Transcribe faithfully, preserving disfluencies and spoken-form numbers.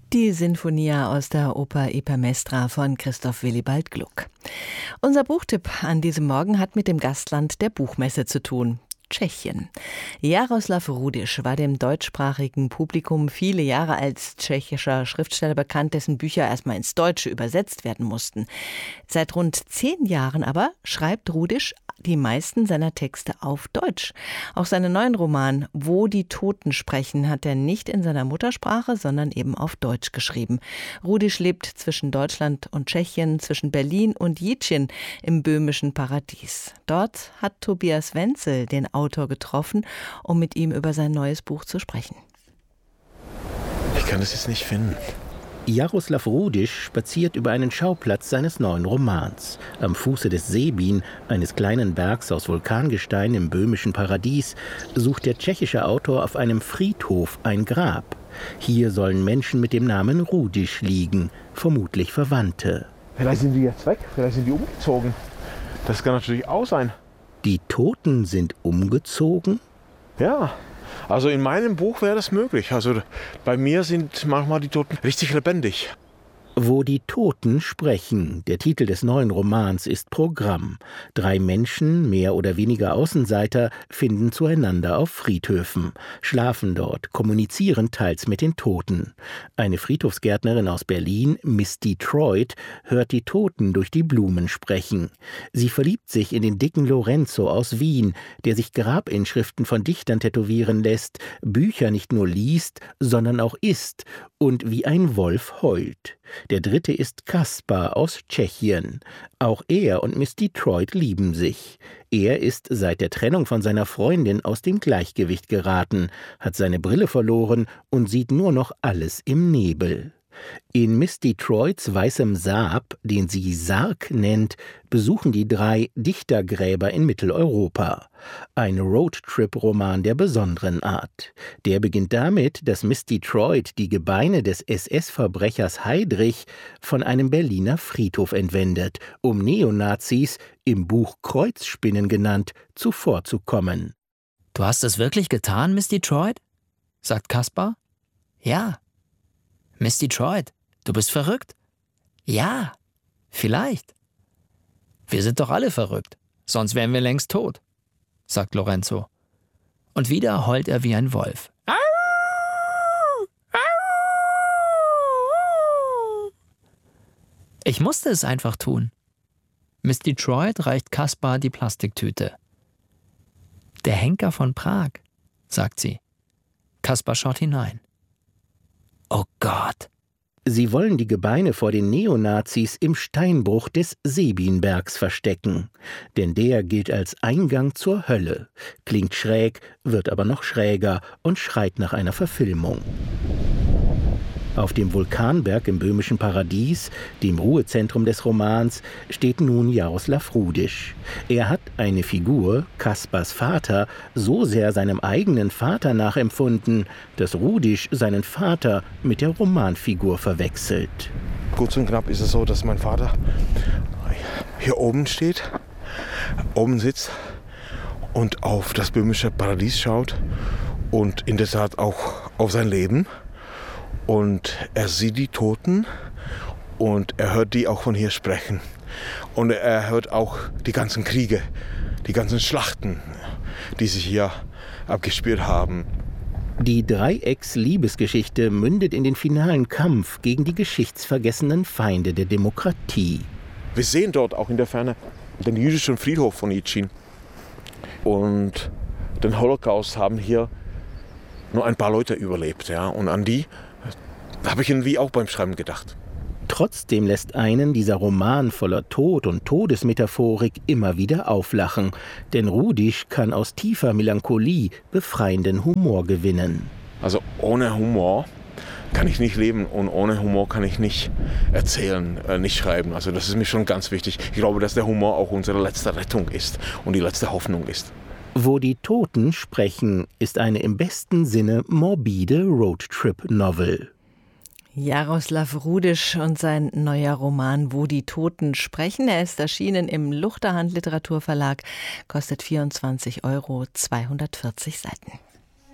Die Sinfonia aus der Oper Ipermestra von Christoph Willibald Gluck. Unser Buchtipp an diesem Morgen hat mit dem Gastland der Buchmesse zu tun. Tschechien. Jaroslav Rudiš war dem deutschsprachigen Publikum viele Jahre als tschechischer Schriftsteller bekannt, dessen Bücher erstmal ins Deutsche übersetzt werden mussten. Seit rund zehn Jahren aber schreibt Rudiš die meisten seiner Texte auf Deutsch. Auch seinen neuen Roman Wo die Toten sprechen hat er nicht in seiner Muttersprache, sondern eben auf Deutsch geschrieben. Rudiš lebt zwischen Deutschland und Tschechien, zwischen Berlin und Jičín im böhmischen Paradies. Dort hat Tobias Wenzel den Autor getroffen, um mit ihm über sein neues Buch zu sprechen. Ich kann es jetzt nicht finden. Jaroslav Rudiš spaziert über einen Schauplatz seines neuen Romans. Am Fuße des Sebin, eines kleinen Bergs aus Vulkangestein im böhmischen Paradies, sucht der tschechische Autor auf einem Friedhof ein Grab. Hier sollen Menschen mit dem Namen Rudiš liegen, vermutlich Verwandte. Vielleicht sind die jetzt weg, vielleicht sind die umgezogen. Das kann natürlich auch sein. Die Toten sind umgezogen? Ja. Also in meinem Buch wäre das möglich. Also bei mir sind manchmal die Toten richtig lebendig. Wo die Toten sprechen. Der Titel des neuen Romans ist Programm. Drei Menschen, mehr oder weniger Außenseiter, finden zueinander auf Friedhöfen, schlafen dort, kommunizieren teils mit den Toten. Eine Friedhofsgärtnerin aus Berlin, Miss Detroit, hört die Toten durch die Blumen sprechen. Sie verliebt sich in den dicken Lorenzo aus Wien, der sich Grabinschriften von Dichtern tätowieren lässt, Bücher nicht nur liest, sondern auch isst und wie ein Wolf heult. Der dritte ist Kaspar aus Tschechien. Auch er und Miss Detroit lieben sich. Er ist seit der Trennung von seiner Freundin aus dem Gleichgewicht geraten, hat seine Brille verloren und sieht nur noch alles im Nebel. In Miss Detroits weißem Sarg, den sie Sarg nennt, besuchen die drei Dichtergräber in Mitteleuropa. Ein Roadtrip-Roman der besonderen Art. Der beginnt damit, dass Miss Detroit die Gebeine des S S-Verbrechers Heydrich von einem Berliner Friedhof entwendet, um Neonazis, im Buch Kreuzspinnen genannt, zuvorzukommen. »Du hast es wirklich getan, Miss Detroit?« sagt Kaspar. »Ja.« »Miss Detroit, du bist verrückt?« »Ja, vielleicht.« »Wir sind doch alle verrückt, sonst wären wir längst tot«, sagt Lorenzo. Und wieder heult er wie ein Wolf. Ich musste es einfach tun. Miss Detroit reicht Kaspar die Plastiktüte. »Der Henker von Prag«, sagt sie. Kaspar schaut hinein. Oh Gott! Sie wollen die Gebeine vor den Neonazis im Steinbruch des Sebinbergs verstecken. Denn der gilt als Eingang zur Hölle. Klingt schräg, wird aber noch schräger und schreit nach einer Verfilmung. Auf dem Vulkanberg im böhmischen Paradies, dem Ruhezentrum des Romans, steht nun Jaroslav Rudiš. Er hat eine Figur, Kaspars Vater, so sehr seinem eigenen Vater nachempfunden, dass Rudiš seinen Vater mit der Romanfigur verwechselt. Kurz und knapp ist es so, dass mein Vater hier oben steht, oben sitzt und auf das böhmische Paradies schaut und in der Tat auch auf sein Leben. Und er sieht die Toten und er hört die auch von hier sprechen. Und er hört auch die ganzen Kriege, die ganzen Schlachten, die sich hier abgespielt haben. Die Dreiecks-Liebesgeschichte mündet in den finalen Kampf gegen die geschichtsvergessenen Feinde der Demokratie. Wir sehen dort auch in der Ferne den jüdischen Friedhof von Jičín. Und den Holocaust haben hier nur ein paar Leute überlebt. Ja? Und an die habe ich irgendwie auch beim Schreiben gedacht. Trotzdem lässt einen dieser Roman voller Tod und Todesmetaphorik immer wieder auflachen. Denn Rudiš kann aus tiefer Melancholie befreienden Humor gewinnen. Also ohne Humor kann ich nicht leben und ohne Humor kann ich nicht erzählen, äh, nicht schreiben. Also das ist mir schon ganz wichtig. Ich glaube, dass der Humor auch unsere letzte Rettung ist und die letzte Hoffnung ist. Wo die Toten sprechen, ist eine im besten Sinne morbide Roadtrip-Novel. Jaroslav Rudiš und sein neuer Roman Wo die Toten sprechen. Er ist erschienen im Luchterhand Literaturverlag, kostet vierundzwanzig Euro, zweihundertvierzig Seiten.